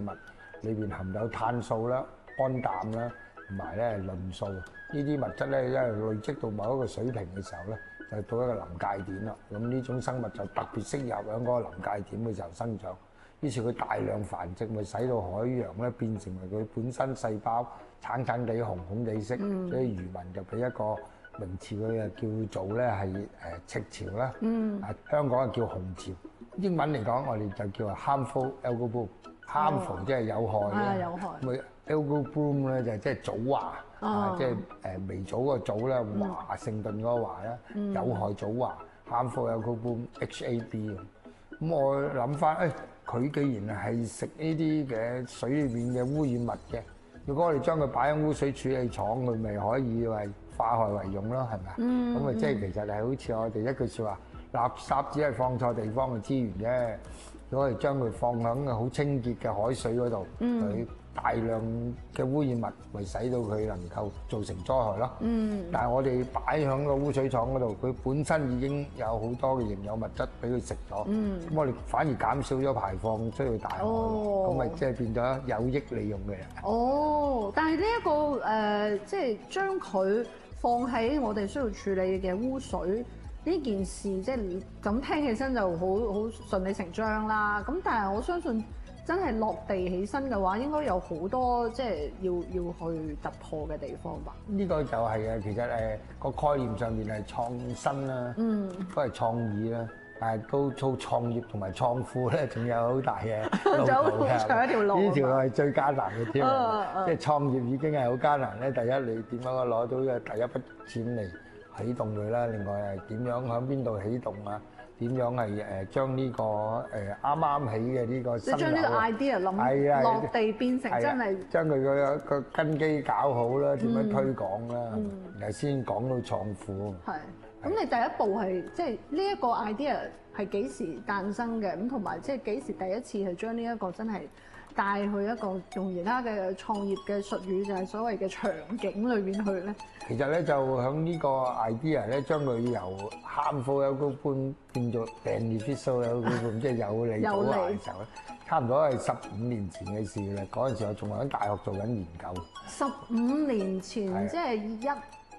物，裏邊含有碳素啦、胺氮啦，同埋咧磷素。呢啲物質咧，因為累積到某一個水平嘅時候咧，就到一個臨界點啦。咁呢種生物就特別適合喺嗰個臨界點嘅時候生長。於是佢大量繁殖，咪使到海洋咧變成為佢本身細胞橙橙地、紅紅地色，所以漁民就俾一個名詞佢啊叫做咧係赤潮啦。香港啊叫紅潮。英文嚟講，我哋就叫 harmful algal bloom。harmful 即係有害嘅， 有害。 咁 algal bloom 咧就即係藻華，即係微藻個藻啦，華盛頓嗰個華啦，有害藻華 harmful algal bloom HAB。咁我諗翻，佢既然係食呢啲嘅水裏邊嘅污染物嘅，如果我哋將佢擺喺污水處理廠，佢咪可以為化害為用咯，係咪？咁啊，即係其實係好似我哋一句説話，垃圾只係放錯地方嘅資源啫。如果我哋將佢放喺個好清潔嘅海水嗰度，佢大量嘅污染物，咪使到佢能夠造成災害咯。但係我哋擺喺個污水廠嗰度，佢本身已經有好多嘅營養物質俾佢食咗。咁我哋反而減少咗排放出去大海，咁咪即係變咗有益利用嘅人。 但係呢一個即係將佢放喺我哋需要處理嘅污水呢件事，即係咁聽起身就好順理成章啦。咁但係我相信真係落地起身嘅話，應該有好多即係要去突破嘅地方吧。呢個就係啊，其實個概念上面係創新啦，都係創意啦。但係都做創業同埋創富咧，仲有好大嘅路途嘅。 長一條路。 呢條係最艱難嘅添，即係創業已經係好艱難咧。第一，你點樣攞到嘅第一筆錢嚟啟動佢啦？另外係點樣喺邊度啟動啊？點樣係將呢個啱啱起嘅呢個新樓， 你將呢個 idea 諗落地變成真係將佢個根基搞好啦，點樣推廣啦，然後先講到創富。 係。咁你第一步係即係呢一個 idea 係幾時誕生嘅？咁同埋即係幾時第一次係將呢一個真係帶去一個用而家嘅創業嘅術語就係所謂嘅場景裏邊去咧？ 其實咧就響呢個 idea 咧，將佢由 harmful algal bloom變做 beneficial algal bloom，即係有利藻華嘅時候咧，差唔多係15年前嘅事啦。嗰陣時我仲喺大學做緊研究。 15年前即係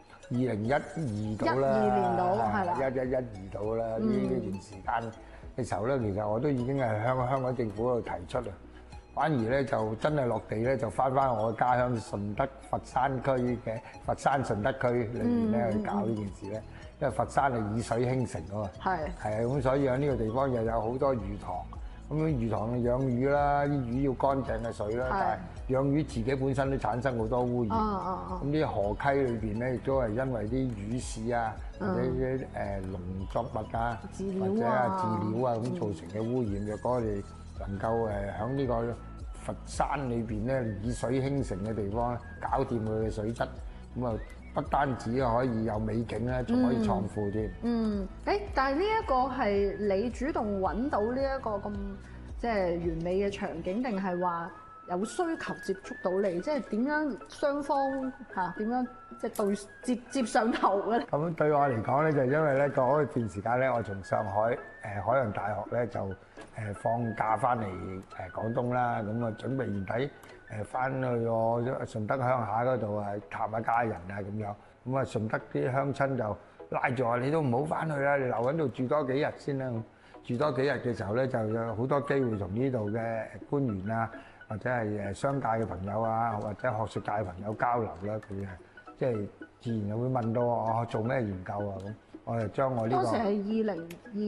2012到啦 ，12年到係啦 ，1112到啦。呢段時間嘅時候咧，其實我都已經係向香港政府嗰度提出啦。反而咧就真係落地咧，就翻我家鄉順德佛山區嘅佛山順德區裏邊咧去搞呢件事咧。因為佛山係以水興城啊嘛，係啊，咁所以喺呢個地方又有好多魚塘。咁魚塘養魚啦，啲魚要乾淨嘅水啦，但係養魚自己本身都產生好多污染。咁啲河溪裏邊咧，亦都係因為啲魚屎啊，或者啲農作物啊，或者係飼料啊咁造成嘅污染。若果我哋能夠喺呢個佛山裏邊咧，以水興城嘅地方咧，搞掂佢嘅水質，咁啊不單止可以有美景咧，仲可以創富添。 但係呢一個係你主動揾到呢一個咁即係完美嘅場景，定係話有需求接觸到你？即係點樣雙方點樣即係接上頭嘅咧？ 咁對我嚟講咧，就因為咧嗰段時間咧，我從上海海洋大學咧就放假翻嚟廣東啦，咁啊準備年底翻去我順德鄉下嗰度探下家人啊咁樣，咁啊順德啲鄉親就拉住我，你都唔好翻去啦，你留喺度住多幾日先啦。住多幾日嘅時候咧，就有好多機會同呢度嘅官員啊，或者係商界嘅朋友啊，或者學術界嘅朋友交流啦。佢即係自然就會問到我做咩研究啊咁。我就將我呢個當時係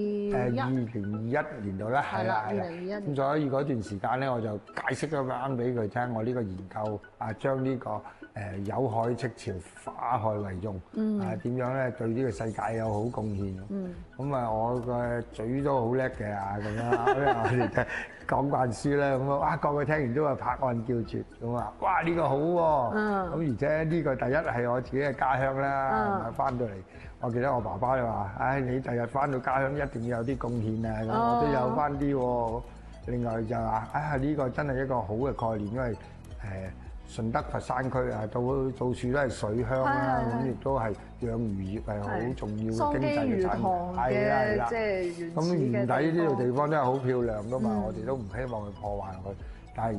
2021年度啦，係啦 ，2021。 咁所以嗰段時間咧，我就解釋咗啱俾佢聽，我呢個研究將呢個有害赤潮化害為用，點樣咧對呢個世界有好貢獻。咁我個嘴都好叻嘅咁樣，因為我哋講慣書咧，咁哇個個聽完都話拍案叫絕咁啊！哇呢個好喎，咁而且呢個第一係我自己嘅家鄉啦，翻到嚟。我記得我爸爸就話：你第日翻到家鄉一定要有啲貢獻啊！咁我都有翻啲喎。另外就話：呢個真係一個好嘅概念，因為順德佛山區到處都係水鄉啦，咁亦都係養魚業係好重要嘅經濟嘅產業。係啦， 即係原始嘅地方。 咁原底呢度地方真係好漂亮噶嘛，我哋都唔希望去破壞佢。